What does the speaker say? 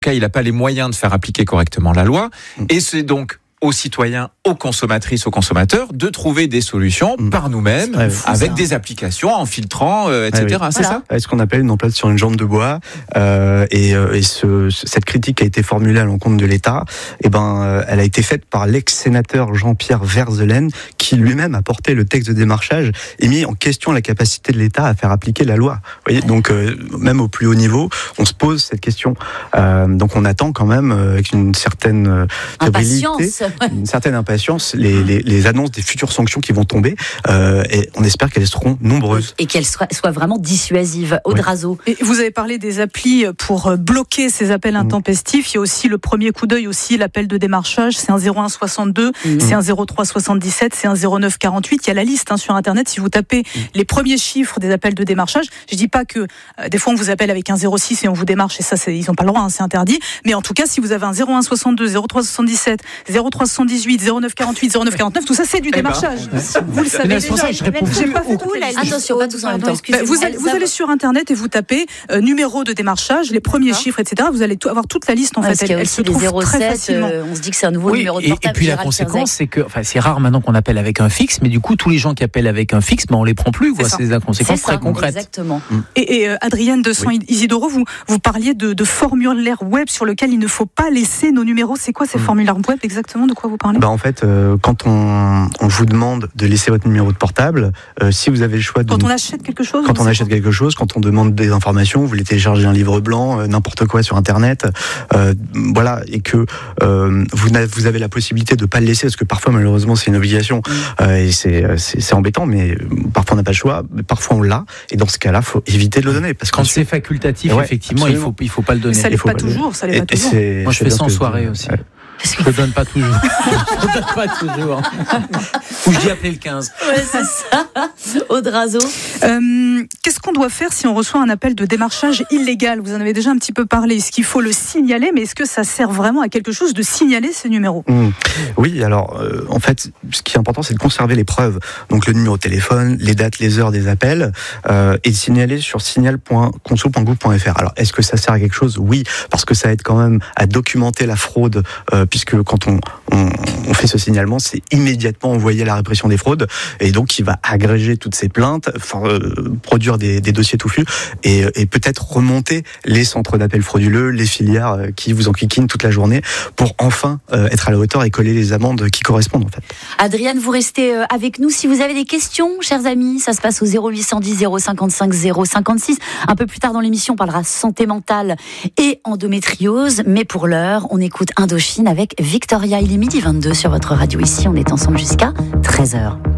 cas, il n'a pas les moyens de faire appliquer correctement la loi. Et c'est donc aux citoyens, aux consommatrices, aux consommateurs, de trouver des solutions par nous-mêmes, avec des applications, en filtrant, etc. C'est ça ? Ce qu'on appelle une emploie sur une jambe de bois. Cette critique qui a été formulée à l'encontre de l'État, elle a été faite par l'ex-sénateur Jean-Pierre Verzelen, qui lui-même a porté le texte de démarchage et mis en question la capacité de l'État à faire appliquer la loi. Vous voyez, donc même au plus haut niveau, on se pose cette question. Donc on attend quand même avec une certaine une certaine impatience les annonces des futures sanctions qui vont tomber, et on espère qu'elles seront nombreuses. Et qu'elles soient vraiment dissuasives. Audrazo. Et vous avez parlé des applis pour bloquer ces appels intempestifs. Il y a aussi le premier coup d'œil, aussi l'appel de démarchage. C'est un 0162, c'est un 0377, c'est un 0948. Il y a la liste sur Internet. Si vous tapez les premiers chiffres des appels de démarchage, je dis pas que des fois on vous appelle avec un 06 et on vous démarche, et ça ils n'ont pas le droit, c'est interdit. Mais en tout cas, si vous avez un 0162, 0377, 0378, 0948, 0949, tout ça c'est du démarchage. Vous le savez déjà. J'ai pas fait tout. Attention, pas tous en même temps. Vous allez sur Internet et vous tapez numéro de démarchage, les premiers chiffres, etc. Vous allez avoir toute la liste en fait. Elle se trouve très facilement. On se dit que c'est un nouveau numéro de portable. Et puis la conséquence, c'est que, c'est rare maintenant qu'on appelle avec un fixe, mais du coup tous les gens qui appellent avec un fixe, on les prend plus. C'est la conséquence très concrète. Exactement. Et Adrienne de Soins Isidoro, vous parliez de formulaires web sur lequel il ne faut pas laisser nos numéros. C'est quoi ces formulaires web exactement? De quoi vous parlez? En fait, quand on vous demande de laisser votre numéro de portable, si vous avez le choix de... Quand on achète quelque chose? Quand on achète quelque chose, quand on demande des informations, vous voulez télécharger un livre blanc, n'importe quoi sur Internet, et que vous avez la possibilité de ne pas le laisser, parce que parfois, malheureusement, c'est une obligation, et c'est embêtant, mais parfois on n'a pas le choix, parfois on l'a, et dans ce cas-là, il faut éviter de le donner. Parce quand c'est facultatif, effectivement, il faut pas le donner. Ça l'est pas toujours, ça l'est pas toujours. Moi, je fais ça en soirée aussi. Je ne donne pas toujours. Ou je dis appeler le 15. Ouais, c'est ça. Audrazo. Qu'est-ce qu'on doit faire si on reçoit un appel de démarchage illégal? Vous en avez déjà un petit peu parlé. Est-ce qu'il faut le signaler? Mais est-ce que ça sert vraiment à quelque chose de signaler ces numéros? Oui, alors en fait, ce qui est important, c'est de conserver les preuves. Donc le numéro de téléphone, les dates, les heures des appels, et de signaler sur signal.conso.gouv.fr. Alors, est-ce que ça sert à quelque chose? Oui, parce que ça aide quand même à documenter la fraude, puisque quand on fait ce signalement, c'est immédiatement envoyé à la répression des fraudes, et donc il va agréger toutes ces plaintes, produire des dossiers touffus, et peut-être remonter les centres d'appel frauduleux, les filières qui vous enquiquinent toute la journée, pour enfin être à la hauteur et coller les amendes qui correspondent en fait. Adrienne, vous restez avec nous. Si vous avez des questions, chers amis, ça se passe au 0810 055 056. Un peu plus tard dans l'émission, on parlera santé mentale et endométriose, mais pour l'heure, on écoute Indochine avec Victoria. Il est 12h22 sur votre radio. Ici, on est ensemble jusqu'à 13h.